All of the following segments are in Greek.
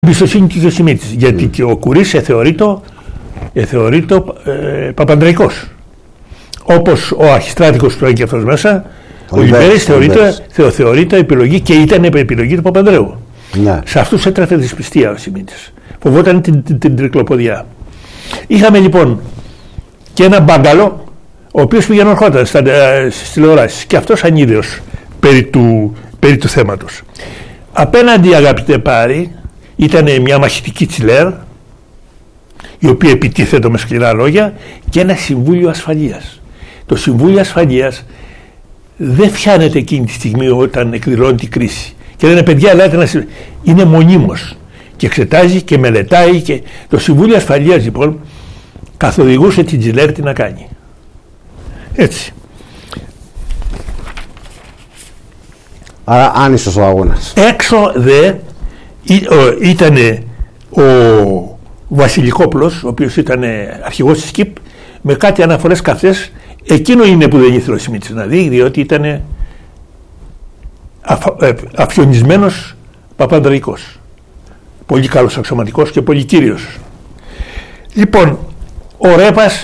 εμπιστοσύνη και ο Σιμίτης, γιατί και ο Κουρής εθεωρείτο παπανδραϊκός. Όπως ο αρχιστράτηγος που έγινε αυτός μέσα, ο Λιμπέρης θεωρείται επιλογή και ήταν επιλογή του Παπανδρέου. Ναι. Σε αυτούς έτραφε δυσπιστία ο Σιμίτης. Φοβόταν την τρικλοποδιά. Είχαμε λοιπόν και ένα μπάγκαλο, ο οποίος πήγαινε ερχόταν στις τηλεοράσεις και αυτός ανίδεος περί του θέματος. Απέναντι, αγαπητέ Πάρη, ήταν μια μαχητική τσιλέρ, η οποία επιτίθεται με σκληρά λόγια, και ένα Συμβούλιο Ασφαλείας. Το Συμβούλιο Ασφαλείας δεν φτιάνεται εκείνη τη στιγμή όταν εκδηλώνει την κρίση. Και λένε, παιδιά, ελάτε να είναι μονίμως και εξετάζει και μελετάει. Και το Συμβούλιο Ασφαλείας λοιπόν καθοδηγούσε την τσιλέρ τι να κάνει. Έτσι. Άρα άνισος ο αγώνας. Έξω δε ήταν ο Βασιλικόπουλος, ο οποίος ήταν αρχηγός της ΚΙΠ, με κάτι αναφορές καυτές. Εκείνο είναι που δεν ήθελε ο Σιμίτης να δει, διότι ήταν αφιονισμένος παπανδραϊκός. Πολύ καλός αξιωματικός και πολύ κύριος. Λοιπόν, ο Ρέπας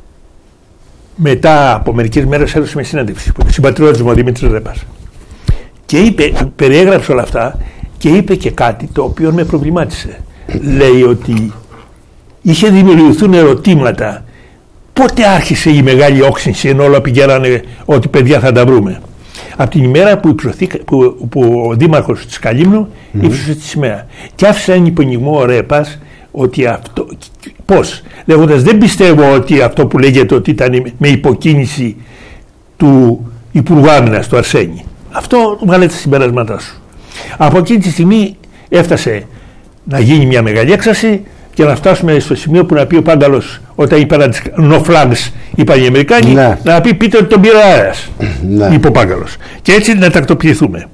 μετά από μερικές μέρες έδωσε μια συνέντευξη, συμπατριώτης μου ο Δημήτρης Ρέπας, και είπε, περιέγραψε όλα αυτά και είπε και κάτι το οποίο με προβλημάτισε. Λέει ότι είχε δημιουργηθούν ερωτήματα, πότε άρχισε η μεγάλη όξυνση, ενώ όλα πηγαίνανε ότι παιδιά θα τα βρούμε. Από την ημέρα που ο δήμαρχος της Καλύμνου ύψωσε τη σημαία και άφησε έναν υπονιγμό ο Ρέπας ότι αυτό, πώς, λέγοντας, δεν πιστεύω ότι αυτό που λέγεται ότι ήταν με υποκίνηση του Υπουργού Άμυνας, του Αρσένη. Αυτό βγάλετε τα συμπεράσματά σου. Από εκείνη τη στιγμή έφτασε να γίνει μια μεγάλη έξαση και να φτάσουμε στο σημείο που να πει ο Πάγκαλος, όταν είπε no flags, είπαν οι Αμερικάνοι, ναι, να πει πείτε ότι τον πήρε ο αέρας, ναι, είπε ο Πάγκαλος. Και έτσι να τακτοποιηθούμε.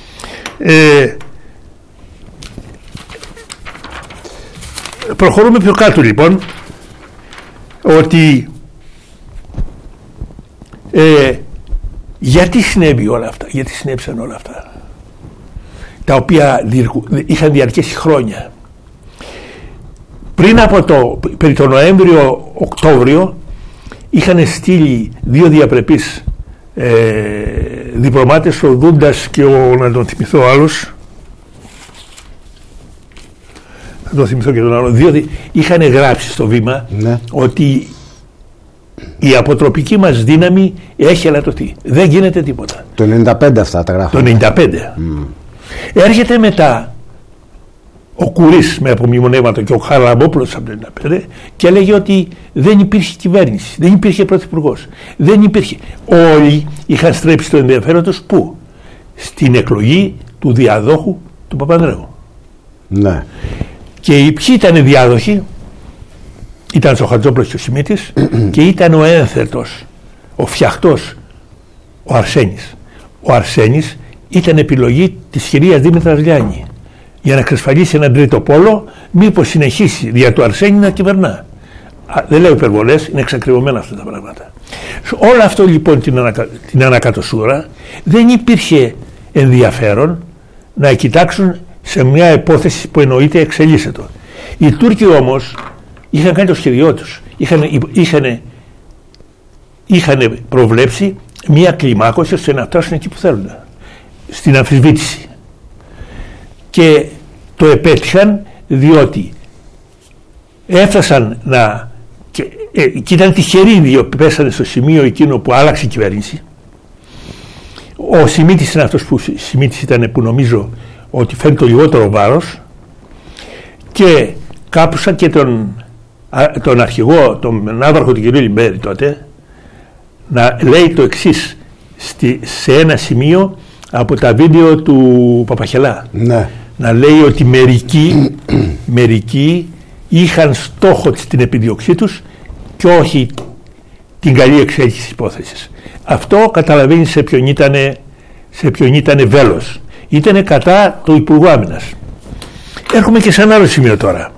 Προχωρούμε πιο κάτω λοιπόν, ότι γιατί συνέβη όλα αυτά, γιατί συνέβησαν όλα αυτά, τα οποία είχαν διαρκέσει χρόνια. Πριν από περί το Νοέμβριο-Οκτώβριο είχαν στείλει δύο διαπρεπείς διπλωμάτες, ο Δούντας και να τον θυμηθώ άλλος, να τον θυμηθώ και τον άλλο, είχαν γράψει στο Βήμα, ναι, ότι η αποτροπική μας δύναμη έχει ελαττωθεί. Δεν γίνεται τίποτα. Το 95 αυτά τα γράφαμε. Το 95. Έρχεται μετά ο Κουρής με απομνημονεύματα και ο Χαραλαμπόπουλος από το 1995 και έλεγε ότι δεν υπήρχε κυβέρνηση, δεν υπήρχε πρωθυπουργός, δεν υπήρχε. Όλοι είχαν στρέψει το ενδιαφέρον τους πού? Στην εκλογή του διαδόχου του Παπανδρέου. Ναι. Και ποιοι ήταν διάδοχοι? Ήταν ο Χατζόπουλος και ο Σιμίτης και ήταν ο ένθετος, ο φτιαχτός, ο Αρσένης. Ο Αρσένης ήταν επιλογή της κυρίας Δήμητρας Λιάννη για να εξασφαλίσει έναν τρίτο πόλο, μήπως συνεχίσει δια του Αρσένη να κυβερνά. Δεν λέω υπερβολές, είναι εξακριβωμένα αυτά τα πράγματα. Όλο αυτό λοιπόν την ανακατοσούρα δεν υπήρχε ενδιαφέρον να κοιτάξουν σε μια υπόθεση που εννοείται εξελίσσεται. Οι Τούρκοι όμως είχαν κάνει το σχεδιό τους, είχαν προβλέψει μια κλιμάκωση ώστε να φτάσουν εκεί που θέλουν, στην αμφισβήτηση. Και το επέτυχαν, διότι έφτασαν και ήταν τυχεροί διότι πέσανε στο σημείο εκείνο που άλλαξε η κυβέρνηση. Ο Σιμίτης είναι αυτός που νομίζω ότι φέρνει το λιγότερο βάρος, και κάπουσα και τον αρχηγό, τον ναύαρχο του κ. Λιμπέρη τότε, να λέει το εξής σε ένα σημείο από τα βίντεο του Παπαχελά. Ναι. Να λέει ότι μερικοί είχαν στόχο την επιδίωξή τους και όχι την καλή εξέλιξη της υπόθεσης. Αυτό καταλαβαίνει σε ποιον ήταν βέλος. Ήτανε κατά του Υπουργού Άμυνας. Έρχομαι και σε ένα άλλο σημείο τώρα.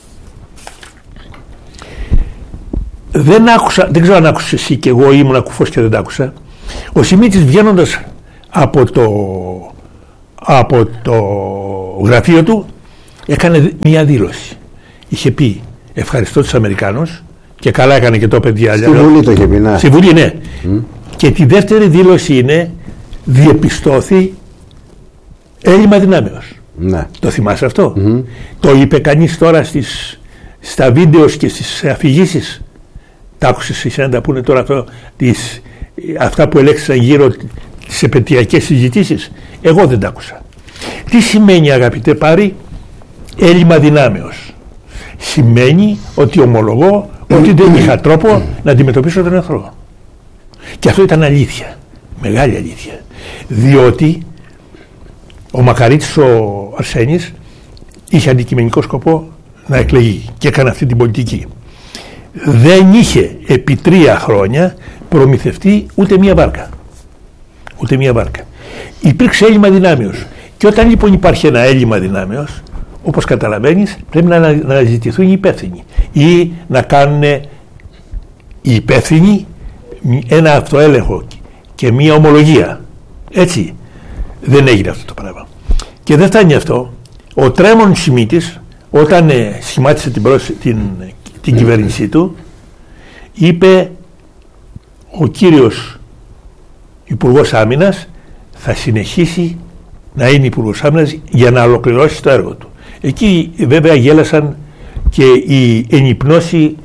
Δεν ξέρω αν άκουσες εσύ, και εγώ ήμουν ακουφός και δεν τα άκουσα. Ο Σιμίτης βγαίνοντας από το γραφείο του έκανε μια δήλωση. Είχε πει ευχαριστώ τους Αμερικάνους και καλά έκανε και το παιδιά. Στη Βουλή το είχε πει, ναι. Στη Βουλή, ναι. Και τη δεύτερη δήλωση είναι διεπιστώθη έλλειμμα δυνάμεως. Ναι. Το θυμάσαι αυτό? Το είπε κανείς τώρα στα βίντεο και στις αφηγήσεις? Τα άκουσες εσύ να πούνε τώρα αυτά που ελέγξαν γύρω τις επαιτειακές συζητήσεις? Εγώ δεν τα άκουσα. Τι σημαίνει, αγαπητέ Πάρη, έλλειμμα δυνάμεως? Σημαίνει ότι ομολογώ ότι δεν είχα τρόπο να αντιμετωπίσω τον εχθρό. Και αυτό ήταν αλήθεια, μεγάλη αλήθεια. Διότι ο Μακαρίτης ο Αρσένης είχε αντικειμενικό σκοπό να εκλεγεί και έκανε αυτή την πολιτική. Δεν είχε επί 3 χρόνια προμηθευτεί ούτε μία βάρκα. Ούτε μία βάρκα. Υπήρξε έλλειμμα δυνάμεως. Και όταν λοιπόν υπάρχει ένα έλλειμμα δυνάμεως, όπως καταλαβαίνεις, πρέπει να αναζητηθούν οι υπεύθυνοι ή να κάνουν οι υπεύθυνοι ένα αυτοέλεγχο και μία ομολογία. Έτσι δεν έγινε αυτό το πράγμα. Και δεν φτάνει αυτό. Ο Τρέμον Σιμίτης, όταν σχημάτισε την κυβέρνησή του, είπε ο κύριος Υπουργός Άμυνας θα συνεχίσει να είναι Υπουργός Άμυνας για να ολοκληρώσει το έργο του. Εκεί βέβαια γέλασαν και οι ενυπνώσει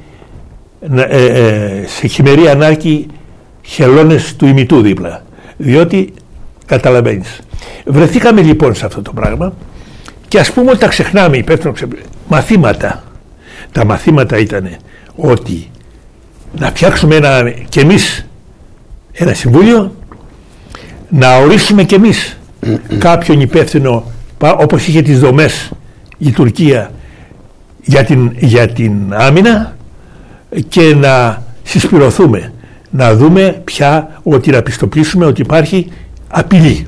σε χειμερή ανάρκη χελώνες του ημιτού δίπλα. Διότι καταλαβαίνεις. Βρεθήκαμε λοιπόν σε αυτό το πράγμα και ας πούμε ότι τα ξεχνάμε υπεύθυνο μαθήματα. Τα μαθήματα ήταν ότι να φτιάξουμε και εμείς ένα συμβούλιο, να ορίσουμε και εμείς κάποιον υπεύθυνο όπως είχε τις δομές η Τουρκία για την άμυνα και να συσπηρωθούμε, να δούμε πια ότι να πιστοποιήσουμε ότι υπάρχει απειλή.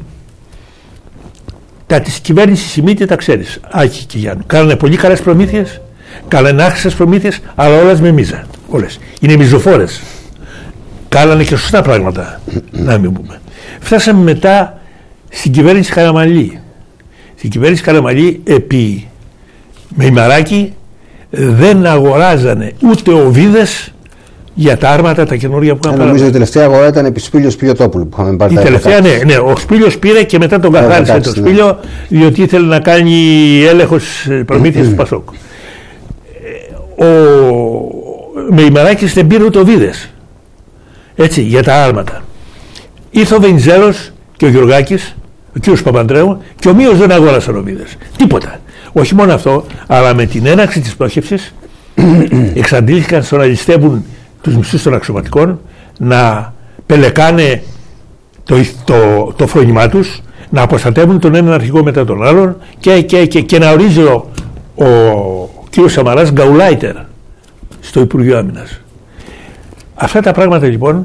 Τα της κυβέρνησης Σιμίτη τα ξέρεις, Άκη και Γιάννου. Κάνανε πολύ καλές προμήθειες, κάνανε άχρηστες προμήθειες, αλλά όλες με μίζα. Όλες. Είναι μιζοφόρες. Κάνανε και σωστά πράγματα, να μην πούμε. Φτάσαμε μετά στην κυβέρνηση Καραμανλή. Στην κυβέρνηση Καραμανλή επί Μεϊμαράκη δεν αγοράζανε ούτε οβίδες για τα άρματα τα καινούργια που είχαν πάρει. Νομίζω η τελευταία αγορά ήταν επί Σπήλιος Πιλιοτόπουλου που είχαμε πάρει. Η τελευταία, ναι. Ο Σπήλιος πήρε και μετά τον καθάρισε το Σπήλιο, διότι ήθελε να κάνει έλεγχος προμήθειας του Πασόκ. Ο Μεϊμαράκης δεν πήρε ούτε οβίδες. Έτσι, για τα άρματα. Ήρθε ο Βενιζέλος και ο Γιωργάκης, ο κύριος Παπανδρέου, και ομοίως δεν αγόρασαν οβίδες. Τίποτα. Όχι μόνο αυτό, αλλά με την έναρξη της πτώχευσης εξαντλήθηκαν στο να ληστεύουν τους μισθούς των αξιωματικών, να πελεκάνε το φρόνημά τους, να αποστατεύουν τον έναν αρχηγό μετά τον άλλον και να ορίζει ο κύριος Σαμαράς γκαουλάιτερ στο Υπουργείο Άμυνας. Αυτά τα πράγματα λοιπόν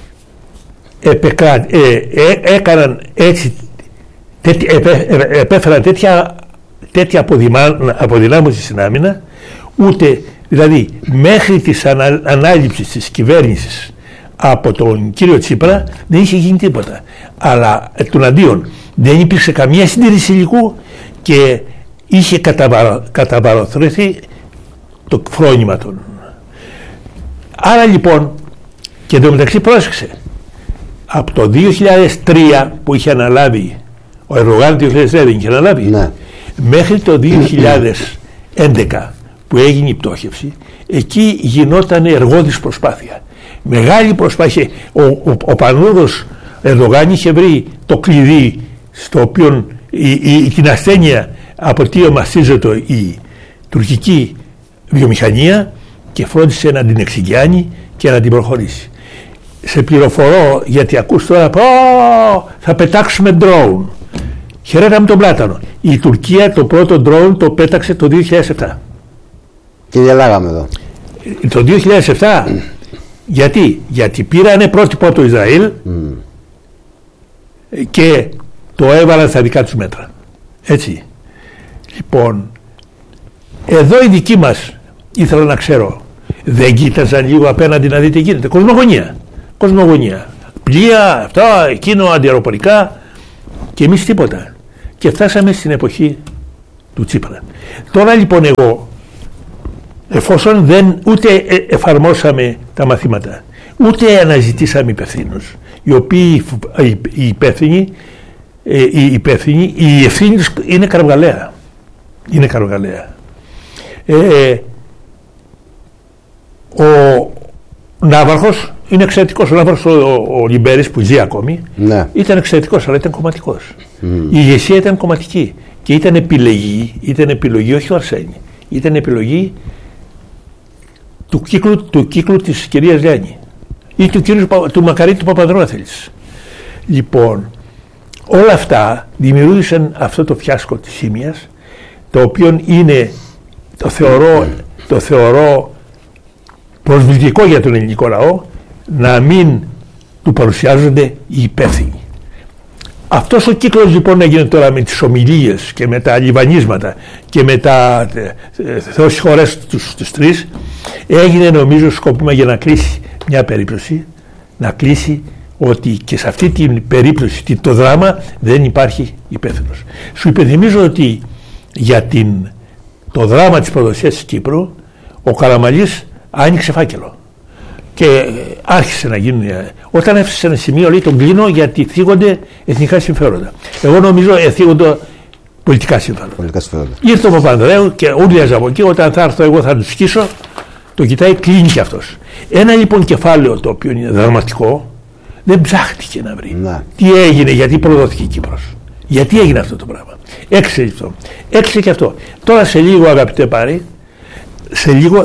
έκαναν έτσι, επέφεραν τέτοια αποδυνάμωση στην άμυνα, ούτε δηλαδή μέχρι της ανάληψης της κυβέρνησης από τον κύριο Τσίπρα δεν είχε γίνει τίποτα, αλλά του αντίον δεν υπήρξε καμία συντήρηση υλικού και είχε καταβαρωθεί το φρόνημα των. Άρα λοιπόν, και εντωμεταξύ πρόσεξε, από το 2003 που είχε αναλάβει ο Ερντογάν, 2003 δεν είχε αναλάβει, ναι, μέχρι το 2011 που έγινε η πτώχευση, εκεί γινόταν εργόδης προσπάθεια. Μεγάλη προσπάθεια. Ο Πανούδος Ερντογάν είχε βρει το κλειδί στο οποίο την ασθένεια από τι μαστίζεται η τουρκική βιομηχανία και φρόντισε να την εξηγιάνει και να την προχωρήσει. Σε πληροφορώ, γιατί ακούς τώρα θα πετάξουμε drone. Χαιρέταμε τον Πλάτανο. Η Τουρκία το πρώτο drone το πέταξε το 2007. Και γελάγαμε εδώ. Το 2007 γιατί πήρανε πρότυπο από το Ισραήλ και το έβαλαν στα δικά τους μέτρα. Έτσι. Λοιπόν, εδώ οι δικοί μας ήθελα να ξέρω, δεν κοίταζαν λίγο απέναντι να δείτε τι γίνεται? Κοσμογονία. Πλοία, αυτά, εκείνο, αντιαεροπορικά, και εμείς τίποτα. Και φτάσαμε στην εποχή του Τσίπρα. Τώρα λοιπόν εγώ, εφόσον δεν ούτε εφαρμόσαμε τα μαθήματα, ούτε αναζητήσαμε υπευθύνους, οι οποίοι οι ευθύνη τους είναι καρβαλαία. Είναι καρβαλαία. Ο Ναύαρχος είναι εξαιρετικός. Ο Ναύαρχος, ο Λιμπέρης που ζει ακόμη, ναι, ήταν εξαιρετικός, αλλά ήταν κομματικός. Η ηγεσία ήταν κομματική και ήταν επιλογή όχι του Αρσένη, ήταν επιλογή του κύκλου της κυρίας Λιάννη ή του Μακαρίτη του Παπανδρέου, αν θέλεις. Λοιπόν, όλα αυτά δημιούργησαν αυτό το φιάσκο της Σύμιας, το οποίο είναι, το θεωρώ προσβλητικό για τον ελληνικό λαό, να μην του παρουσιάζονται οι υπεύθυνοι. Αυτός ο κύκλος λοιπόν έγινε τώρα με τις ομιλίες και με τα λιβανίσματα και με τα Θεός συγχωρές τους τρεις, έγινε νομίζω σκόπιμα για να κλείσει μια περίπτωση, να κλείσει ότι και σε αυτή την περίπτωση, το δράμα, δεν υπάρχει υπεύθυνος. Σου υπενθυμίζω ότι για το δράμα της προδοσίας της Κύπρου ο Καραμανλής άνοιξε φάκελο και άρχισε να γίνει, όταν έφτασε σε ένα σημείο, λέει, τον κλείνω γιατί θίγονται εθνικά συμφέροντα. Εγώ νομίζω θίγονται πολιτικά συμφέροντα. Ήρθε ο Παπανδρέου και ούλιαζε από εκεί, όταν θα έρθω εγώ θα του σκίσω, το κοιτάει, κλείνει κι αυτός. Ένα λοιπόν κεφάλαιο το οποίο είναι δραματικό, δεν ψάχτηκε να βρει. Να. Τι έγινε, γιατί προδόθηκε η Κύπρος. Γιατί έγινε αυτό το πράγμα. Έξε και αυτό. Τώρα σε λίγο, αγαπητέ Πάρη, σε λίγο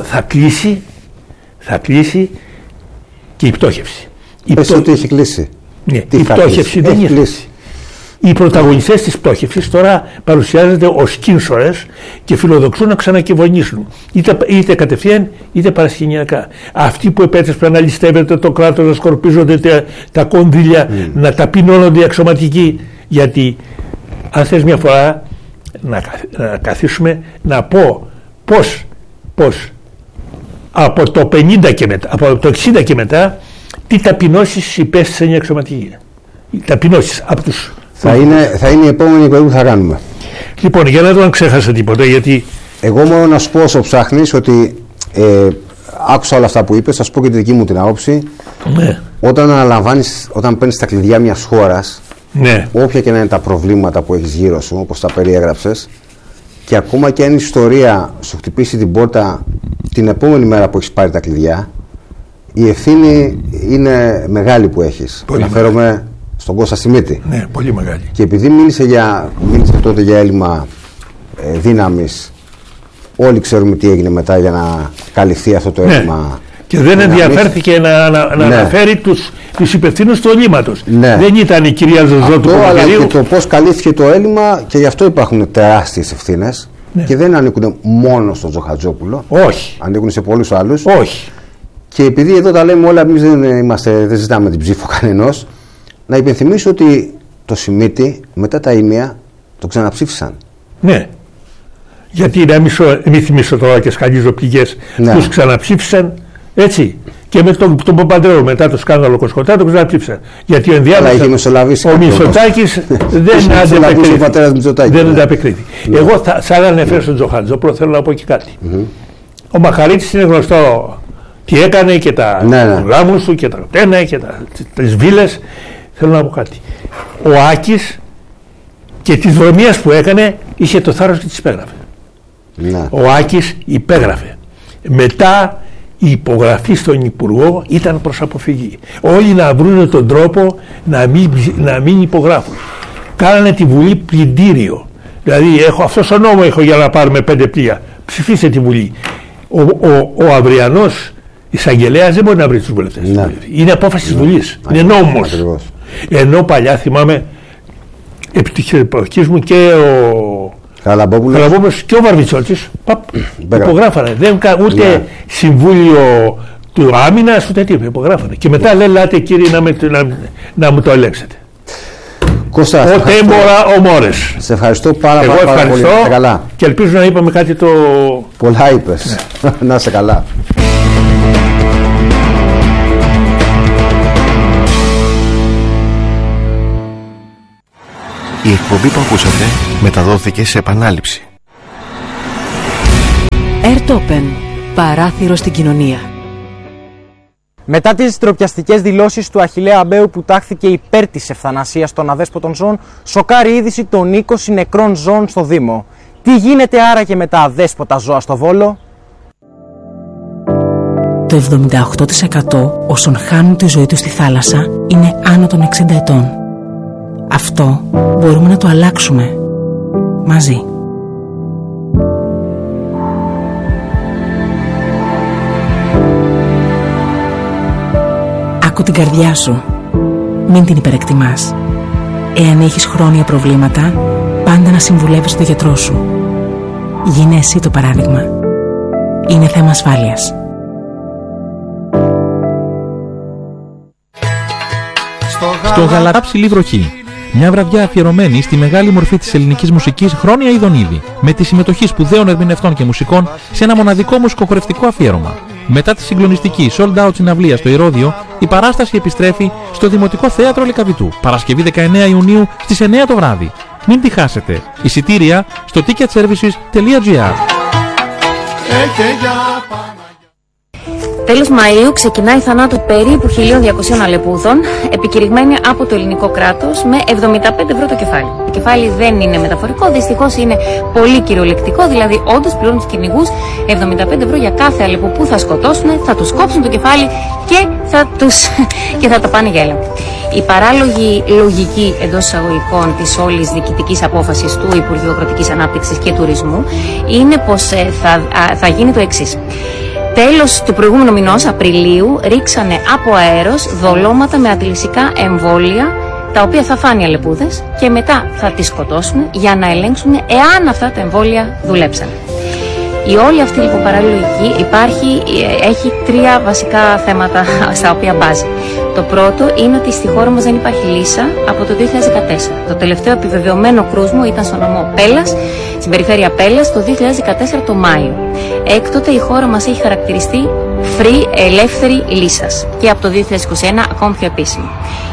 θα κλείσει και η πτώχευση. Πες ότι έχει κλείσει. Ναι, η πτώχευση δεν έχει κλείσει. Οι πρωταγωνιστές της πτώχευσης τώρα παρουσιάζονται ως κίνσορες και φιλοδοξούν να ξανακυβερνήσουν. Είτε κατευθείαν είτε παρασκηνιακά. Αυτοί που επέτρεψαν να ληστεύεται το κράτος, να σκορπίζονται τα κονδύλια, να ταπεινώνονται οι αξιωματικοί. Γιατί αν θες μια φορά να καθίσουμε να πω πώς από το 50 και μετά, από το 60 και μετά, τι ταπεινώσεις υπέστησαν οι αξιωματικοί. Οι ταπεινώσεις από τους... Θα είναι η επόμενη εκπομπή που θα κάνουμε. Λοιπόν, για να δω αν ξέχασα τίποτα, γιατί... Εγώ μόνο να σου πω όσο ψάχνεις ότι άκουσα όλα αυτά που είπες, θα σου πω και τη δική μου την άποψη. Ναι. Όταν παίρνεις τα κλειδιά μιας χώρας, ναι, όποια και να είναι τα προβλήματα που έχεις γύρω σου, όπως τα περιέγραψες, και ακόμα και αν η ιστορία σου χτυπήσει την πόρτα την επόμενη μέρα που έχεις πάρει τα κλειδιά, η ευθύνη είναι μεγάλη που έχεις. Αναφέρομαι στον Κώστα Σιμίτη. Ναι, πολύ μεγάλη. Και επειδή μίλησε τότε για έλλειμμα δύναμης, όλοι ξέρουμε τι έγινε μετά για να καλυφθεί αυτό το έλλειμμα. Ναι. Και δεν ενδιαφέρθηκε να αναφέρει τους υπευθύνους του ελλείμματος. Ναι. Δεν ήταν η κυρία Ζωζό του Κομματηρίου. Αλλά και το πώς καλύφθηκε το έλλειμμα, και γι' αυτό υπάρχουν τεράστιες ευθύνες. Ναι. Και δεν ανήκουν μόνο στον Τζοχατζόπουλο. Όχι. Ανήκουν σε πολλούς άλλους. Όχι. Και επειδή εδώ τα λέμε όλα, εμείς δεν ζητάμε την ψήφο κανενός, να υπενθυμίσω ότι το Σιμίτη μετά τα ήμια το ξαναψήφισαν. Ναι. Γιατί να μην θυμίσω τώρα και σκαλίζω πηγές, ναι, τους ξαναψήφισαν, έτσι. Και με τον Παπανδρέου μετά το σκάνδαλο Κοσκοτά το ξαναψήφισαν. Γιατί ο ενδιάμεσος ο Μητσοτάκης δεν ανταπεκρίθη. Εγώ σαν ανέφερα στον Τζοχατζόπουλο θέλω να πω και κάτι. Ο Μαχαρίτης είναι γνωστό τι έκανε και τα γάμους του και τα ρωτένα και τις βίλες. Θέλω να πω κάτι. Ο Άκης και της βρωμίας που έκανε είχε το θάρρος και τις υπέγραφε. Ναι. Ο Άκης υπέγραφε. Μετά η υπογραφή στον Υπουργό ήταν προς αποφυγή. Όλοι να βρουν τον τρόπο να μην υπογράφουν. Κάνανε τη Βουλή πλυντήριο. Δηλαδή αυτός ο νόμο έχω για να πάρουμε 5 πλοία. Ψηφίστε τη Βουλή. Ο αυριανός εισαγγελέας δεν μπορεί να βρει τους βουλευτές. Ναι. Είναι απόφαση της Βουλής. Είναι νόμος. Ακριβώς. Ενώ παλιά θυμάμαι επί της εποχής μου και ο Καλαμπόπουλος και ο Βαρβιτσότσης υπογράφανε. Ούτε συμβούλιο του άμυνας ούτε τίποτα, υπογράφανε. Και μετά λέει, ελάτε κύριε να μου το ελέγξετε. Κώστα, ο τέμπορα ο Μόρες. Σε ευχαριστώ πάρα πολύ. Καλά. Και ελπίζω να είπαμε κάτι το... Πολλά είπες. Ναι. Να είσαι καλά. Η εκπομπή που ακούσατε μεταδόθηκε σε επανάληψη. Airtopen. Παράθυρο στην κοινωνία. Μετά τις ντροπιαστικές δηλώσεις του Αχιλλέα Αμπαίου που τάχθηκε υπέρ της ευθανασίας των αδέσποτων ζώων, σοκάρει είδηση των 20 νεκρών ζώων στο Δήμο. Τι γίνεται άραγε με τα αδέσποτα ζώα στο Βόλο? Το 78% όσων χάνουν τη ζωή τους στη θάλασσα είναι άνω των 60 ετών. Αυτό μπορούμε να το αλλάξουμε μαζί. Άκου την καρδιά σου. Μην την υπερεκτιμάς. Εάν έχεις χρόνια προβλήματα, πάντα να συμβουλεύεις τον γιατρό σου. Γίνε εσύ το παράδειγμα. Είναι θέμα ασφάλειας. Στο Γαλατά Ψηλή Βροχή. Μια βραδιά αφιερωμένη στη μεγάλη μορφή της ελληνικής μουσικής Χρόνια Ιδονίδη, με τη συμμετοχή σπουδαίων ερμηνευτών και μουσικών σε ένα μοναδικό μουσικοχορευτικό αφιέρωμα. Μετά τη συγκλονιστική sold out συναυλία στο Ηρώδειο, η παράσταση επιστρέφει στο Δημοτικό Θέατρο Λυκαβητού, Παρασκευή 19 Ιουνίου στις 9 το βράδυ. Μην τη χάσετε. Εισιτήρια στο ticketservices.gr. Τέλος Μαΐου ξεκινάει η θανάτου περίπου 1.200 αλεπούδων, επικηρυγμένη από το ελληνικό κράτος με 75 ευρώ το κεφάλι. Το κεφάλι δεν είναι μεταφορικό, δυστυχώς είναι πολύ κυριολεκτικό, δηλαδή όντως πληρώνουν τους κυνηγούς 75 ευρώ για κάθε αλεπού που θα σκοτώσουν, θα τους κόψουν το κεφάλι και θα τα πάνε για έλεγχο. Η παράλογη λογική εντός εισαγωγικών της όλης διοικητικής απόφασης του Υπουργείου Αγροτικής Ανάπτυξης και Τουρισμού είναι πως θα γίνει το εξής. Τέλος του προηγούμενου μηνός, Απριλίου, ρίξανε από αέρος δολώματα με αντιλυσικά εμβόλια, τα οποία θα φάνε οι αλεπούδες και μετά θα τις σκοτώσουν για να ελέγξουν εάν αυτά τα εμβόλια δουλέψαν. Η όλη αυτή λοιπόν παραλογική έχει τρία βασικά θέματα στα οποία μπάζει. Το πρώτο είναι ότι στη χώρα μας δεν υπάρχει λύσα από το 2014. Το τελευταίο επιβεβαιωμένο κρούσμα ήταν στο νομό Πέλλας, στην περιφέρεια Πέλλας, το 2014 το Μάιο. Έκτοτε η χώρα μας έχει χαρακτηριστεί free, ελεύθερη λύσας και από το 2021 ακόμη πιο επίσημο.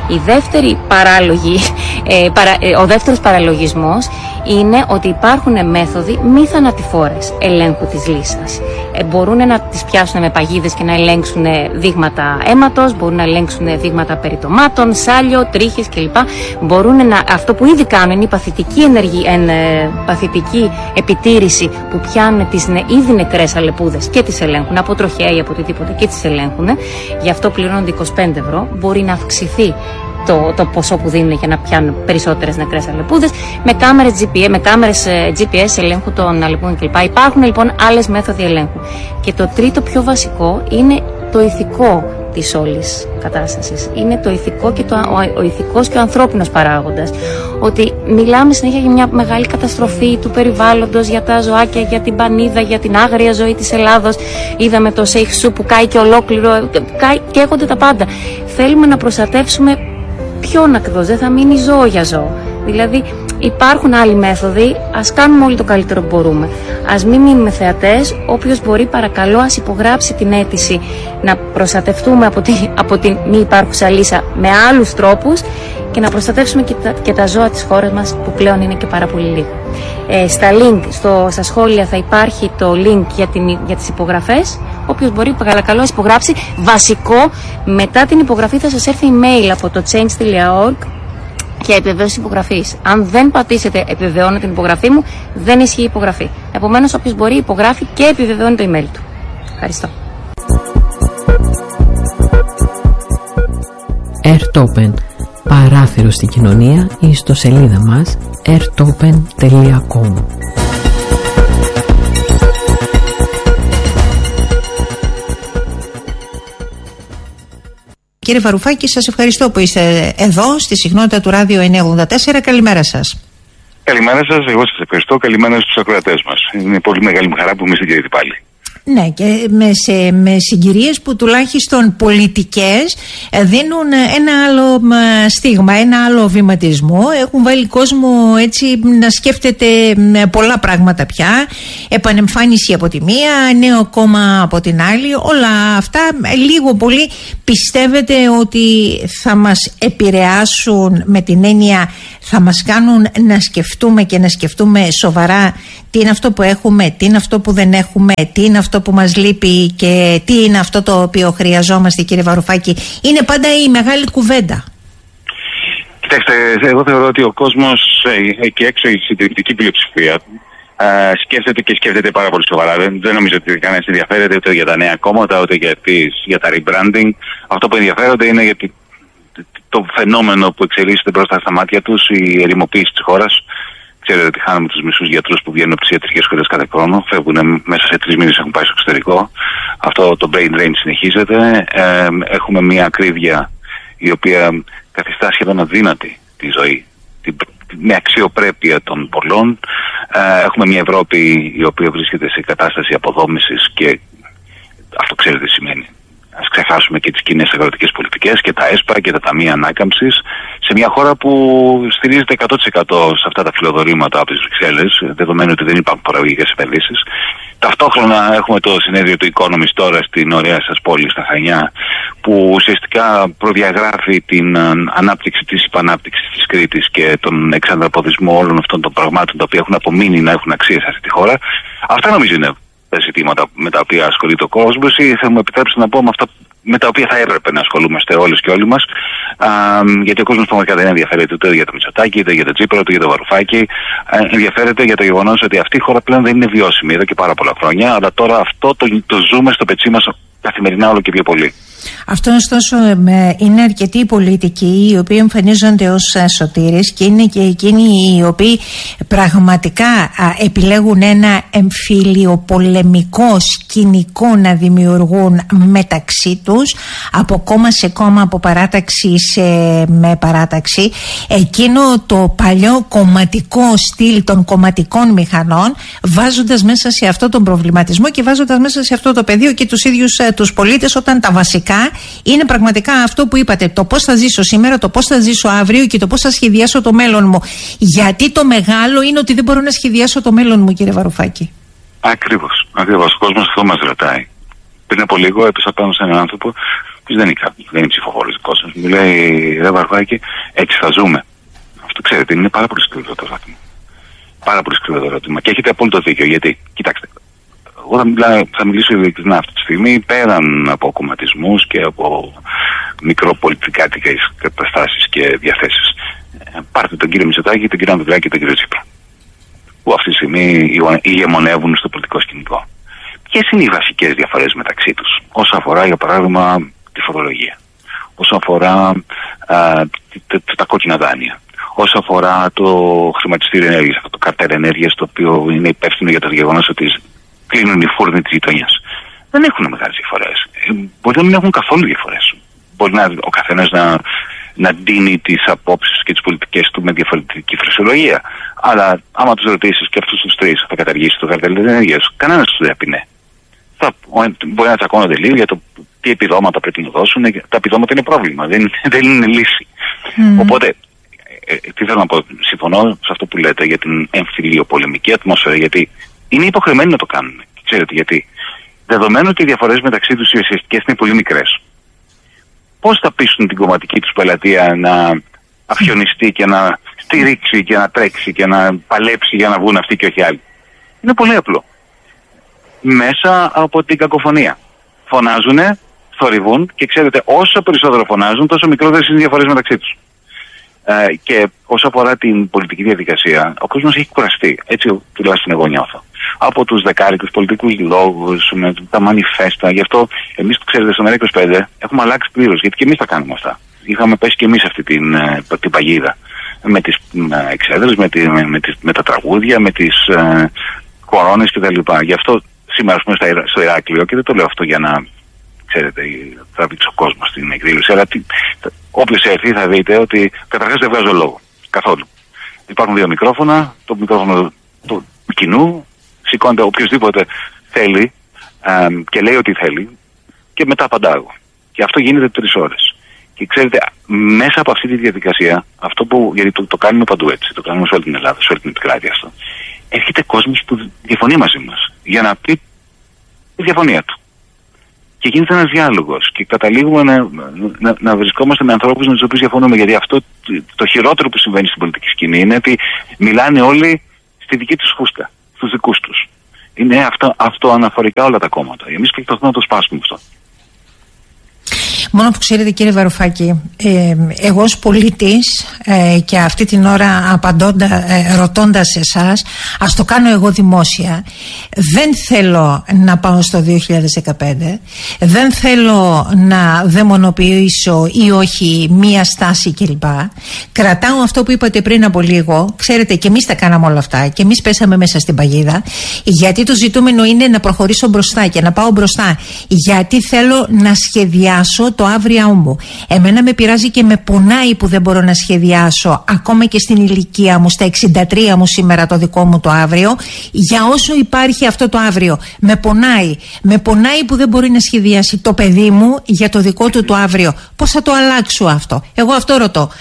Ο δεύτερος παραλογισμός είναι ότι υπάρχουν μέθοδοι μη θανατηφόρες ελέγχου της λύσας. Μπορούν να τις πιάσουν με παγίδες και να ελέγξουν δείγματα αίματος, μπορούν να ελέγξουν δείγματα περιτομάτων, σάλιο, τρίχες κλπ. Αυτό που ήδη κάνουν είναι η παθητική επιτήρηση που πιάνουν τις ήδη νεκρές αλεπούδες και τις ελέγχουν από τροχέα ή από οτιδήποτε και τις ελέγχουν. Γι' αυτό πληρώνονται 25 ευρώ. Μπορεί να αυξηθεί το ποσό που δίνουν για να πιάνουν περισσότερες νεκρές αλεπούδες με κάμερες GPS ελέγχου των αλεπούδων κλπ. Υπάρχουν λοιπόν άλλες μέθοδοι ελέγχου. Και το τρίτο πιο βασικό είναι το ηθικό της όλης κατάστασης. Είναι το ηθικό και ο ηθικός και ο ανθρώπινος παράγοντας. Ότι μιλάμε συνέχεια για μια μεγάλη καταστροφή του περιβάλλοντος, για τα ζωάκια, για την πανίδα, για την άγρια ζωή της Ελλάδος. Είδαμε το Σέιχ-Σου που κάει και ολόκληρο, καίγονται τα πάντα. Θέλουμε να προστατεύσουμε ποιον ακριβώς, δεν θα μείνει ζώο για ζώο. Δηλαδή υπάρχουν άλλοι μέθοδοι, ας κάνουμε όλοι το καλύτερο που μπορούμε. Ας μην μείνουμε θεατές, όποιος μπορεί παρακαλώ ας υπογράψει την αίτηση να προστατευτούμε από την μη υπάρχουσα λύσα με άλλους τρόπους και να προστατεύσουμε και τα ζώα της χώρας μας που πλέον είναι και πάρα πολύ λίγο. Στα σχόλια θα υπάρχει το link για τις υπογραφές. Όποιος μπορεί παρακαλώ υπογράψει. Βασικό, μετά την υπογραφή θα σας έρθει email από το change.org και επιβεβαίωση υπογραφής. Αν δεν πατήσετε επιβεβαιώνω την υπογραφή μου, δεν ισχύει η υπογραφή. Επομένως, όποιος μπορεί υπογράφει και επιβεβαιώνει το email του. Ευχαριστώ. Airtopen. Παράθυρο στην κοινωνία, η ιστοσελίδα μας airtopen.com. Κύριε Βαρουφάκη, σας ευχαριστώ που είστε εδώ στη συχνότητα του Ράδιο 984. Καλημέρα σας. Καλημέρα σας, εγώ σας ευχαριστώ. Καλημέρα στους ακροατές μας. Είναι πολύ μεγάλη μου χαρά που είμαι στην πάλι. Ναι, και με συγκυρίες που τουλάχιστον πολιτικές δίνουν ένα άλλο στίγμα, ένα άλλο βηματισμό. Έχουν βάλει κόσμο έτσι να σκέφτεται πολλά πράγματα πια. Επανεμφάνιση από τη μία, νέο κόμμα από την άλλη. Όλα αυτά λίγο πολύ πιστεύετε ότι θα μας επηρεάσουν, με την έννοια θα μας κάνουν να σκεφτούμε και να σκεφτούμε σοβαρά τι είναι αυτό που έχουμε, τι είναι αυτό που δεν έχουμε, τι είναι αυτό που μας λείπει και τι είναι αυτό το οποίο χρειαζόμαστε, κύριε Βαρουφάκη? Είναι πάντα η μεγάλη κουβέντα. Κοιτάξτε, εγώ θεωρώ ότι ο κόσμος εκεί έξω, η συντηρητική πλειοψηφία, σκέφτεται και σκέφτεται πάρα πολύ σοβαρά. Δεν νομίζω ότι κανένας ενδιαφέρεται ούτε για τα νέα κόμματα, ούτε για τα rebranding. Αυτό που ενδιαφέρονται είναι για το φαινόμενο που εξελίσσεται μπροστά στα μάτια τους, η ερημοποίηση της χώρας. Ξέρετε ότι χάνουμε τους μισούς γιατρούς που βγαίνουν από τις ιατρικές σχολές κάθε χρόνο. Φεύγουν μέσα σε 3 μήνες, έχουν πάει στο εξωτερικό. Αυτό το brain drain συνεχίζεται. Έχουμε μια ακρίβεια η οποία καθιστά σχεδόν αδύνατη τη ζωή, με αξιοπρέπεια των πολλών. Έχουμε μια Ευρώπη η οποία βρίσκεται σε κατάσταση αποδόμησης και αυτό ξέρετε τι σημαίνει. Ας ξεχάσουμε και τις κοινές αγροτικές πολιτικές και τα ΕΣΠΑ και τα ταμεία ανάκαμψης σε μια χώρα που στηρίζεται 100% σε αυτά τα φιλοδορήματα από τις Βρυξέλλες, δεδομένου ότι δεν υπάρχουν παραγωγικές επενδύσεις. Ταυτόχρονα έχουμε το συνέδριο του Economist τώρα στην ωραία σας πόλη, στα Χανιά, που ουσιαστικά προδιαγράφει την ανάπτυξη της υπανάπτυξης της Κρήτης και τον εξανδραποδισμό όλων αυτών των πραγμάτων τα οποία έχουν απομείνει να έχουν αξία σε αυτή τη χώρα. Αυτά νομίζω είναι τα ζητήματα με τα οποία ασχολείται ο κόσμος, ή θα μου επιτρέψετε να πω με αυτά με τα οποία θα έπρεπε να ασχολούμαστε όλες και όλοι μας. Γιατί ο κόσμος πραγματικά δεν ενδιαφέρεται ούτε για το Μητσοτάκη, είτε για το Τσίπρα, ούτε για το Βαρουφάκη. Ενδιαφέρεται για το γεγονός ότι αυτή η χώρα πλέον δεν είναι βιώσιμη εδώ και πάρα πολλά χρόνια, αλλά τώρα αυτό το ζούμε στο πετσί μας καθημερινά όλο και πιο πολύ. Αυτό ωστόσο είναι αρκετοί πολιτικοί οι οποίοι εμφανίζονται ως σωτήρες και είναι και εκείνοι οι οποίοι πραγματικά επιλέγουν ένα εμφυλιοπολεμικό σκηνικό να δημιουργούν μεταξύ τους, από κόμμα σε κόμμα, από παράταξη με παράταξη, εκείνο το παλιό κομματικό στυλ των κομματικών μηχανών, βάζοντας μέσα σε αυτό τον προβληματισμό και βάζοντας μέσα σε αυτό το πεδίο και τους ίδιους τους πολίτες, όταν τα βασικά είναι πραγματικά αυτό που είπατε, το πώς θα ζήσω σήμερα, το πώς θα ζήσω αύριο και το πώς θα σχεδιάσω το μέλλον μου. Γιατί το μεγάλο είναι ότι δεν μπορώ να σχεδιάσω το μέλλον μου, κύριε Βαρουφάκη. Ακριβώς. Ο κόσμος αυτό μας ρωτάει. Πριν από λίγο έπεσα πάνω σε έναν άνθρωπο που δεν είναι ψηφοφόρος δικός μας. Μου λέει, ρε Βαρουφάκη, έτσι θα ζούμε. Αυτό ξέρετε, είναι πάρα πολύ σκληρό το ερώτημα. Πάρα πολύ σκληρό το ερώτημα. Και έχετε απόλυτο δίκιο. Γιατί, κοιτάξτε, εγώ θα μιλήσω ειλικρινά αυτή τη στιγμή, πέραν από κομματισμούς και από μικροπολιτικάτικες καταστάσεις και διαθέσεις. Πάρτε τον κύριο Μητσοτάκη, τον κύριο Ανδρουλάκη και τον κύριο Τσίπρα, που αυτή τη στιγμή ηγεμονεύουν στο πολιτικό σκηνικό. Ποιες είναι οι βασικές διαφορές μεταξύ τους, όσο αφορά, για παράδειγμα, τη φορολογία, όσο αφορά τα κόκκινα δάνεια, όσο αφορά το χρηματιστήριο ενέργειας, αυτό το καρτέλ ενέργειας, το οποίο είναι υπεύθυνο για το γεγονός ότι κλείνουν οι φούρνοι της γειτονιάς. Δεν έχουν μεγάλες διαφορές. Μπορεί να μην έχουν καθόλου διαφορές. Μπορεί ο καθένας να ντύνει τις απόψεις και τις πολιτικές του με διαφορετική φρασιολογία. Αλλά άμα τους ρωτήσεις και αυτούς τους τρεις, θα καταργήσει το καρτέλ ενέργειας, κανένας τους δεν πει ναι. Μπορεί να τσακώνονται λίγο για το τι επιδόματα πρέπει να δώσουν. Τα επιδόματα είναι πρόβλημα, δεν είναι λύση. Οπότε, τι θέλω να πω, συμφωνώ σε αυτό που λέτε για την εμφυλιοπολεμική ατμόσφαιρα, γιατί είναι υποχρεωμένοι να το κάνουν. Ξέρετε γιατί? Δεδομένου ότι οι διαφορές μεταξύ τους οι ουσιαστικές είναι πολύ μικρές. Πώς θα πείσουν την κομματική τους πελατεία να αφιονιστεί και να στηρίξει και να τρέξει και να παλέψει για να βγουν αυτοί και όχι άλλοι? Είναι πολύ απλό. Μέσα από την κακοφωνία. Φωνάζουνε, θορυβούν και ξέρετε, όσο περισσότερο φωνάζουν, τόσο μικρότερες είναι οι διαφορές μεταξύ τους. Και όσο αφορά την πολιτική διαδικασία, ο κόσμος έχει κουραστεί. Έτσι τουλάχιστον εγώ νιώθω. Από τους δεκάρικους πολιτικούς λόγους, με τα μανιφέστα. Γι' αυτό εμείς που ξέρετε στο ΜΕΡΑ25 έχουμε αλλάξει πλήρως. Γιατί και εμείς τα κάνουμε αυτά. Είχαμε πέσει και εμείς αυτή την παγίδα. Με τις εξέδρες, με τα τραγούδια, με τις κορώνες κτλ. Γι' αυτό σήμερα, ας πούμε, στο Ηράκλειο, και δεν το λέω αυτό για να ξέρετε, θα δείξει ο κόσμος στην εκδήλωση, αλλά όποιος έρθει θα δείτε ότι καταρχάς δεν βγάζω λόγο. Καθόλου. Υπάρχουν 2 μικρόφωνα, το μικρόφωνο του κοινού, σηκώνεται οποιοδήποτε θέλει και λέει ό,τι θέλει και μετά απαντάω. Και αυτό γίνεται 3 ώρες. Και ξέρετε, μέσα από αυτή τη διαδικασία, αυτό που, γιατί το κάνουμε παντού έτσι, το κάνουμε σε όλη την Ελλάδα, σε όλη την επικράτεια αυτό, έρχεται κόσμος που διαφωνεί μαζί μας για να πει τη διαφωνία του. και γίνεται ένας διάλογος και καταλήγουμε να βρισκόμαστε με ανθρώπους με τους οποίους διαφωνούμε. Γιατί αυτό το χειρότερο που συμβαίνει στην πολιτική σκηνή είναι ότι μιλάνε όλοι στη δική τους φούστα, στους δικούς τους. Είναι αυτό αναφορικά όλα τα κόμματα. Εμείς προσπαθούμε να το σπάσουμε αυτό. Μόνο που ξέρετε, κύριε Βαρουφάκη, εγώ ως πολίτης και αυτή την ώρα ρωτώντας εσάς, ας το κάνω εγώ δημόσια, δεν θέλω να πάω στο 2015, δεν θέλω να δαιμονοποιήσω ή όχι μία στάση κλπ. Κρατάω αυτό που είπατε πριν από λίγο. Ξέρετε, και εμείς τα κάναμε όλα αυτά και εμείς πέσαμε μέσα στην παγίδα, γιατί το ζητούμενο είναι να προχωρήσω μπροστά και να πάω μπροστά, γιατί θέλω να σχεδιάσω το αύριο μου. Εμένα με πειράζει και με πονάει που δεν μπορώ να σχεδιάσω ακόμα και στην ηλικία μου, στα 63 μου σήμερα, το δικό μου το αύριο, για όσο υπάρχει αυτό το αύριο. Με πονάει που δεν μπορεί να σχεδιάσει το παιδί μου για το δικό του το αύριο. Πώς θα το αλλάξω αυτό? Εγώ αυτό ρωτώ.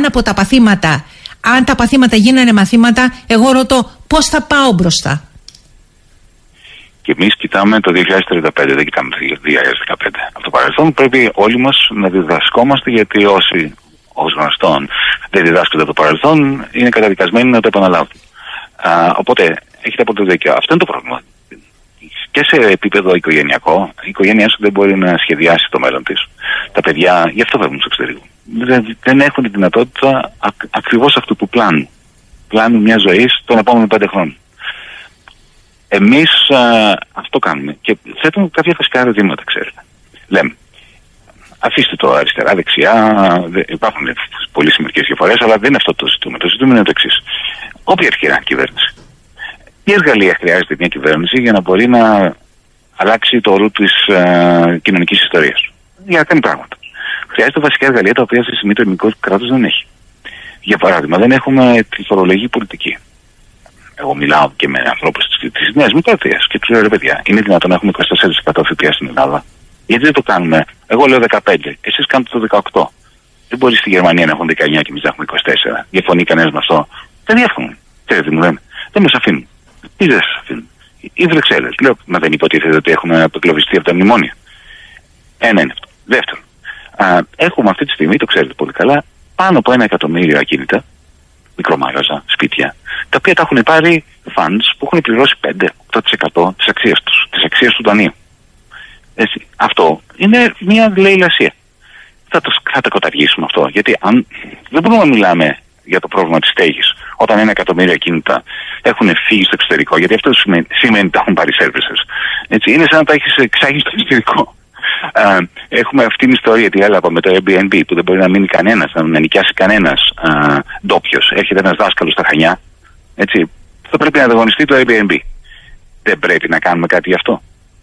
Αν τα παθήματα γίνανε μαθήματα, εγώ ρωτώ πώς θα πάω μπροστά. Και εμείς κοιτάμε το 2035, δεν κοιτάμε το 2015. Από το παρελθόν πρέπει όλοι μας να διδασκόμαστε, γιατί όσοι ως γνωστόν δεν διδάσκονται από το παρελθόν είναι καταδικασμένοι να το επαναλάβουν. Οπότε έχετε από το δίκιο. Αυτό είναι το πρόβλημα. Και σε επίπεδο οικογενειακό, η οικογένειά σου δεν μπορεί να σχεδιάσει το μέλλον της. Τα παιδιά γι' αυτό φεύγουν στο εξωτερικό. Δεν έχουν τη δυνατότητα ακριβώς αυτού που πλάνουν μια ζωή των επόμενων 5 χρόνων. Εμείς αυτό κάνουμε και θέτουμε κάποια βασικά ερωτήματα, ξέρετε. Λέμε, αφήστε το αριστερά, δεξιά, υπάρχουν πολύ σημαντικές διαφορές, αλλά δεν είναι αυτό το ζητούμενο. Το ζητούμενο είναι το εξής. Όποια έρχεται κυβέρνηση, τι εργαλεία χρειάζεται μια κυβέρνηση για να μπορεί να αλλάξει το ορού της κοινωνικής ιστορίας? Για να κάνει πράγματα. Χρειάζεται βασικά εργαλεία τα οποία στη στιγμή το ελληνικό κράτος δεν έχει. Για παράδειγμα, δεν έχουμε τη φορολογική πολιτική. Εγώ μιλάω και με ανθρώπους της Νέας Δημοκρατίας και τους λέω, ρε παιδιά, είναι δυνατόν να έχουμε 24% ΦΠΑ στην Ελλάδα? Γιατί δεν το κάνουμε? Εγώ λέω 15%, εσείς κάνετε το 18%. Δεν μπορεί στη Γερμανία να έχουν 19% και εμείς να έχουμε 24%. Διαφωνεί κανένας με αυτό? Δεν διαφωνούν. Ξέρετε τι μου λένε? Δεν μας αφήνουν. Τι δεν σας αφήνουν? Οι Βρυξέλλες. Λέω, μα δεν υποτίθεται ότι έχουμε αποκλωβιστεί από τα μνημόνια? Ένα είναι αυτό. Δεύτερον, έχουμε αυτή τη στιγμή, το ξέρετε πολύ καλά, πάνω από 1 εκατομμύριο ακίνητα, μικρομάγαζα, σπίτια, τα οποία τα έχουν πάρει funds που έχουν πληρώσει 5-8% της αξίας του δανείου. Έτσι, αυτό είναι μια λαιλασία. Θα τα καταργήσουμε αυτό, γιατί δεν μπορούμε να μιλάμε για το πρόβλημα της στέγης όταν 1 εκατομμύριο ακίνητα έχουν φύγει στο εξωτερικό, γιατί αυτό σημαίνει ότι τα έχουν πάρει services. Έτσι, είναι σαν να τα έχεις εξάγει στο εξωτερικό. Έχουμε αυτή την ιστορία, τι έλαβα με το Airbnb, που δεν μπορεί να μείνει κανένας, να νοικιάσει κανένας ντόπιος. Έρχεται ένας δάσκαλος στα Χανιά, έτσι, θα πρέπει να ανταγωνιστεί το Airbnb. Δεν πρέπει να κάνουμε κάτι γι' αυτό?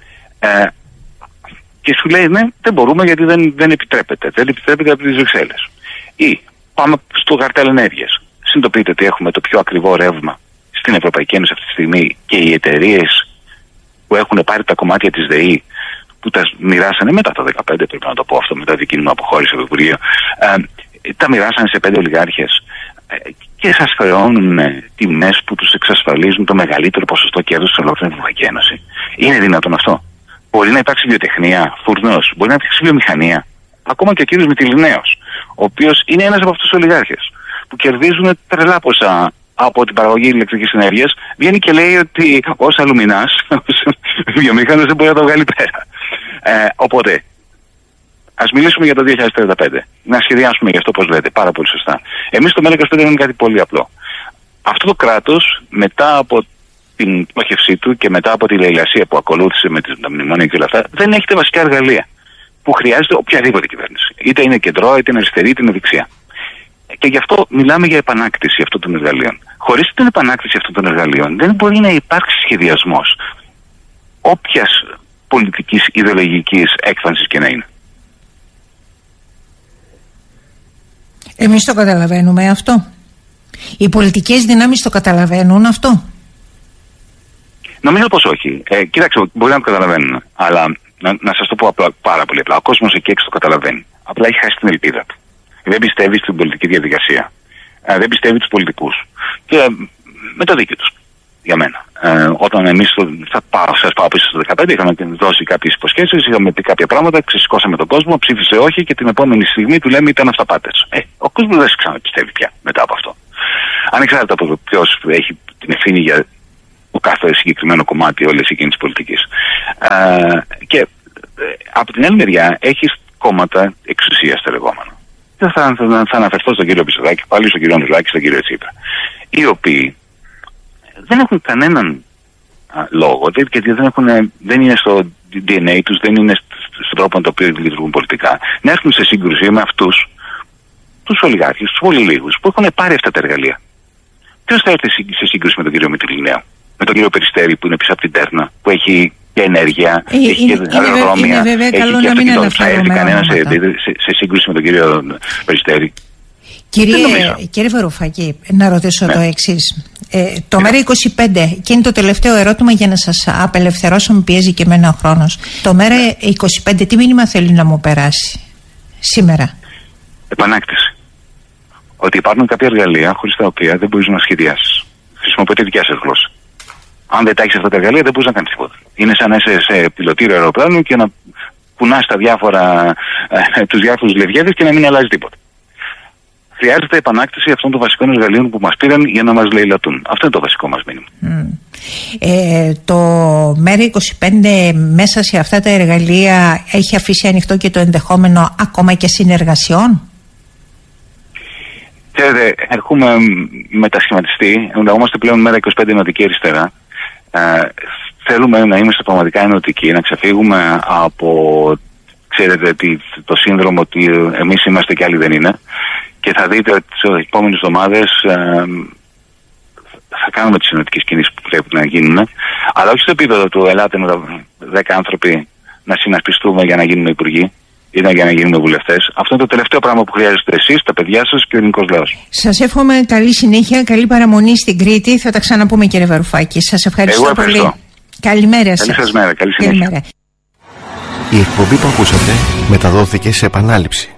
Και σου λέει, ναι, δεν μπορούμε γιατί δεν επιτρέπεται. Δεν επιτρέπεται από τις Βρυξέλλες. Ή πάμε στο καρτέλ ενέργειας. Συνειδητοποιείτε ότι έχουμε το πιο ακριβό ρεύμα στην Ευρωπαϊκή Ένωση αυτή τη στιγμή και οι εταιρείες που έχουν πάρει τα κομμάτια της ΔΕΗ, που τα μοιράσανε μετά το 2015, πρέπει να το πω αυτό, μετά δική μου αποχώρηση από το Υπουργείο, τα μοιράσανε σε 5 ολιγάρχες και σας χρεώνουν τιμές που τους εξασφαλίζουν το μεγαλύτερο ποσοστό κέρδους στην ολόκληρη Ευρωπαϊκή Ένωση. Είναι δυνατόν αυτό? Μπορεί να υπάρξει βιοτεχνία, φουρνός, μπορεί να υπάρξει βιομηχανία. Ακόμα και ο κύριος Μυτιληναίος, ο οποίος είναι ένας από αυτούς τους ολιγάρχες που κερδίζουν τρελά ποσά από την παραγωγή ηλεκτρικής ενέργειας, βγαίνει και λέει ότι ως αλουμινάς, ως βιομηχανός δεν μπορεί να το βγάλει πέρα. Οπότε, ας μιλήσουμε για το 2035. Να σχεδιάσουμε γι' αυτό, όπως λέτε, πάρα πολύ σωστά. Εμείς στο ΜΕΡΑ25 είναι κάτι πολύ απλό. Αυτό το κράτος, μετά από την πτώχευσή του και μετά από τη λαιλασία που ακολούθησε με τα μνημόνια και όλα αυτά, δεν έχει τα βασικά εργαλεία που χρειάζεται οποιαδήποτε κυβέρνηση. Είτε είναι κεντρό, είτε είναι αριστερή, είτε είναι δεξιά. Και γι' αυτό μιλάμε για επανάκτηση αυτών των εργαλείων. Χωρίς την επανάκτηση αυτών των εργαλείων δεν μπορεί να υπάρξει σχεδιασμός όποιας πολιτικής ιδεολογικής έκφανσης και να είναι. Εμείς το καταλαβαίνουμε αυτό? Οι πολιτικές δυνάμεις το καταλαβαίνουν αυτό? Νομίζω πως όχι. Κοίταξε, μπορεί να το καταλαβαίνουν, αλλά να σας το πω πάρα πολύ απλά. Ο κόσμος εκεί έξω το καταλαβαίνει. Απλά έχει χάσει την ελπίδα του. Δεν πιστεύει στην πολιτική διαδικασία. Δεν πιστεύει τους πολιτικούς. Και με το δίκιο τους. για μένα. Όταν εμείς σας πάω πίσω στο 2015, είχαμε δώσει κάποιες υποσχέσεις, είχαμε πει κάποια πράγματα, ξεσηκώσαμε τον κόσμο, ψήφισε όχι και την επόμενη στιγμή του λέμε ήταν αυταπάτες. Ο κόσμος δεν σε ξαναπιστεύει πια μετά από αυτό. Ανεξάρτητα από το ποιος έχει την ευθύνη για το κάθε συγκεκριμένο κομμάτι όλης εκείνης της πολιτικής. Και από την άλλη μεριά έχεις κόμματα εξουσίας τα λεγόμενα. Θα αναφερθώ στον κύριο Μητσοτάκη, πάλι στον κύριο Ανδρουλάκη, στον κύριο Τσίπρα, οι οποίοι δεν έχουν κανέναν λόγο, γιατί δεν είναι στο DNA τους, δεν είναι στον τρόπο με τον οποίο λειτουργούν πολιτικά, να έρθουν σε σύγκρουση με αυτούς τους ολιγάρχες, τους πολύ λίγους, που έχουν πάρει αυτά τα εργαλεία. Ποιος θα έρθει σε σύγκρουση με τον κύριο Μητυλινέου, με τον κύριο Περιστέρη που είναι πίσω από την Τέρνα, που έχει και ενέργεια, έχει και αεροδρόμια, έχει και αυτοκινητό. Θα έρθει κανένα σε σύγκρουση με τον κύριο Περιστέρη? Κύριε Βαρουφάκη, να ρωτήσω το εξής. Το ΜΕΡΑ25, και είναι το τελευταίο ερώτημα για να σας απελευθερώσω, με πιέζει και εμένα ο χρόνος. Το ΜΕΡΑ25 τι μήνυμα θέλει να μου περάσει σήμερα? Επανάκτηση. Ότι υπάρχουν κάποια εργαλεία χωρίς τα οποία δεν μπορείς να σχεδιάσεις. Χρησιμοποιεί τη δικιά σας γλώσσα. Αν δεν τα έχεις αυτά τα εργαλεία, δεν μπορείς να κάνεις τίποτα. Είναι σαν να είσαι σε πιλωτήριο αεροπλάνου και να κουνάς τους διάφορους λευγέδες και να μην αλλάζει τίποτα. Χρειάζεται επανάκτηση αυτών των βασικών εργαλείων που μας πήραν για να μας λαιλατούν. Αυτό είναι το βασικό μας μήνυμα. Το ΜΕΡΑ25 μέσα σε αυτά τα εργαλεία έχει αφήσει ανοιχτό και το ενδεχόμενο ακόμα και συνεργασιών? Ξέρετε, έχουμε μετασχηματιστεί, ονομαζόμαστε πλέον ΜΕΡΑ25 Ενωτική Αριστερά. Θέλουμε να είμαστε πραγματικά ενωτικοί, να ξεφύγουμε από, ξέρετε, το σύνδρομο ότι εμείς είμαστε και άλλοι δεν είναι. Και θα δείτε ότι τις επόμενες εβδομάδες θα κάνουμε τις ενωτικές κινήσεις που πρέπει να γίνουν. Αλλά όχι στο επίπεδο του ελάτε με 10 άνθρωποι να συνασπιστούμε για να γίνουμε υπουργοί ή για να γίνουμε βουλευτές. Αυτό είναι το τελευταίο πράγμα που χρειάζεστε εσείς, τα παιδιά σας και ο ελληνικός λαός. Σας εύχομαι καλή συνέχεια, καλή παραμονή στην Κρήτη. Θα τα ξαναπούμε, κύριε Βαρουφάκη. Σας ευχαριστώ πολύ. Καλημέρα σας. Καλή σας μέρα, καλή συνέχεια. Καλημέρα. Η εκπομπή που ακούσατε μεταδόθηκε σε επανάληψη.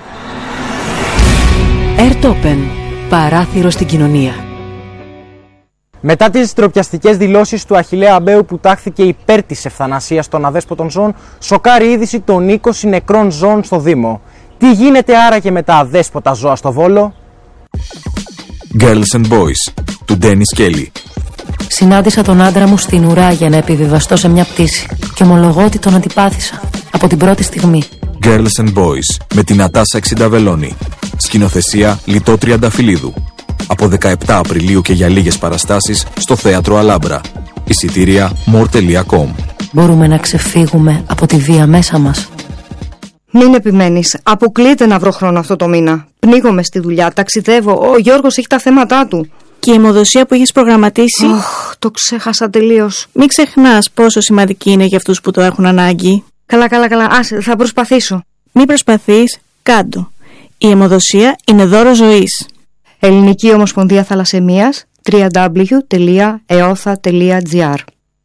Airtopen. Παράθυρο στην κοινωνία. Μετά τις ντροπιαστικές δηλώσεις του Αχιλλέα Αμπαίου που τάχθηκε υπέρ της ευθανασίας των αδέσποτων ζώων, σοκάρει είδηση των 20 νεκρών ζώων στο Δήμο. Τι γίνεται άραγε με τα αδέσποτα ζώα στο Βόλο? Girls and Boys του Dennis Kelly. Συνάντησα τον άντρα μου στην ουρά για να επιβιβαστώ σε μια πτήση και ομολογώ ότι τον αντιπάθησα από την πρώτη στιγμή. Girls and Boys με την Νατάσα Εξινταβελώνη. Σκηνοθεσία Λιτό Τριανταφυλλίδου. Από 17 Απριλίου και για λίγες παραστάσεις στο Θέατρο Αλάμπρα. Εισιτήρια more.com. Μπορούμε να ξεφύγουμε από τη βία μέσα μας? Μην επιμένεις. Αποκλείεται να βρω χρόνο αυτό το μήνα. Πνίγομαι στη δουλειά, ταξιδεύω. Ο Γιώργος έχει τα θέματα του. Και η αιμοδοσία που έχεις προγραμματίσει? Το ξέχασα τελείως. Μην ξεχνάς πόσο σημαντική είναι για αυτούς που το έχουν ανάγκη. Καλά. Άσε, θα προσπαθήσω. Μην προσπαθείς, κάντο. Η αιμοδοσία είναι δώρο ζωής. Ελληνική Ομοσπονδία Θαλασσαιμίας, www.eotha.gr.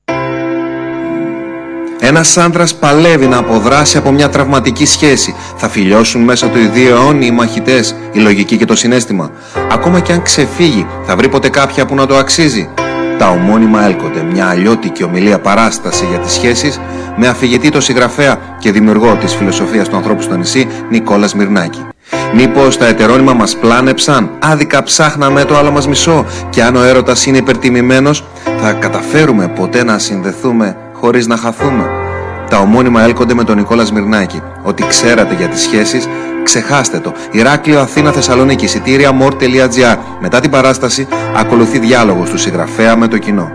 Ένας άντρας παλεύει να αποδράσει από μια τραυματική σχέση. Θα φιλιώσουν μέσα του οι δύο αιώνιοι οι μαχητές, η λογική και το συναίσθημα. Ακόμα και αν ξεφύγει, θα βρει ποτέ κάποια που να το αξίζει? Τα ομώνυμα έλκονται, μια αλλιώτικη ομιλία παράσταση για τις σχέσεις, με αφηγητή το συγγραφέα και δημιουργό της φιλοσοφίας του ανθρώπου στο νησί, Νικόλα Σμυρνάκη. Μήπως τα ετερόνυμα μας πλάνεψαν, άδικα ψάχναμε το άλλο μας μισό, και αν ο έρωτας είναι υπερτιμημένος, θα καταφέρουμε ποτέ να συνδεθούμε χωρίς να χαθούμε? Τα ομώνυμα έλκονται με τον Νικόλα Σμυρνάκη. Ό,τι ξέρατε για τις σχέσεις, ξεχάστε το. Ηράκλειο, Αθήνα, Θεσσαλονίκη, εισιτήρια more.gr. Μετά την παράσταση ακολουθεί διάλογος του συγγραφέα με το κοινό.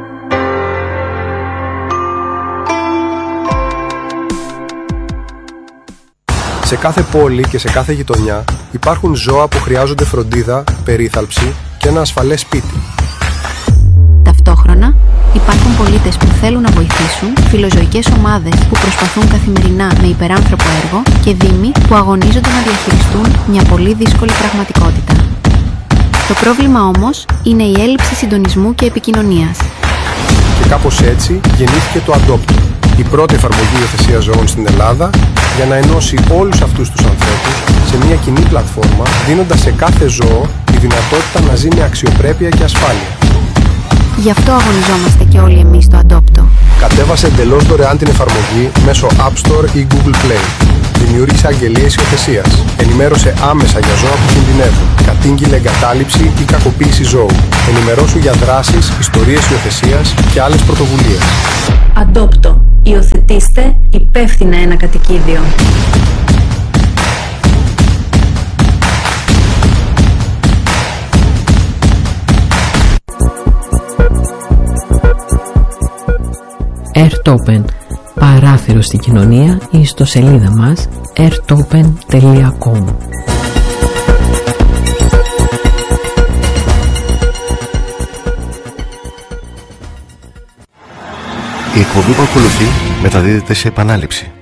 Σε κάθε πόλη και σε κάθε γειτονιά υπάρχουν ζώα που χρειάζονται φροντίδα, περίθαλψη και ένα ασφαλές σπίτι. Ταυτόχρονα υπάρχουν πολίτες που θέλουν να βοηθήσουν, φιλοζωικές ομάδες που προσπαθούν καθημερινά με υπεράνθρωπο έργο και δήμοι που αγωνίζονται να διαχειριστούν μια πολύ δύσκολη πραγματικότητα. Το πρόβλημα όμως είναι η έλλειψη συντονισμού και επικοινωνίας. Και κάπως έτσι γεννήθηκε το Adopt, η πρώτη εφαρμογή υιοθεσίας ζώων στην Ελλάδα, για να ενώσει όλους αυτούς τους ανθρώπους σε μια κοινή πλατφόρμα, δίνοντας σε κάθε ζώο τη δυνατότητα να ζει με αξιοπρέπεια και ασφάλεια. Γι' αυτό αγωνιζόμαστε και όλοι εμείς στο Adopto. Κατέβασε εντελώς δωρεάν την εφαρμογή μέσω App Store ή Google Play. Δημιούργησε αγγελίες υιοθεσίας. Ενημέρωσε άμεσα για ζώα που κινδυνεύουν, κατήγγειλε εγκατάλειψη ή κακοποίηση ζώου. Ενημερώσου για δράσεις, ιστορίες υιοθεσίας και άλλες πρωτοβουλίες. Adopto. Υιοθετήστε υπεύθυνα ένα κατοικίδιο. Airtopen. Παράθυρο στην κοινωνία ή στο σελίδα μας airtopen.com. Η εκπομπή που ακολουθεί μεταδίδεται σε επανάληψη.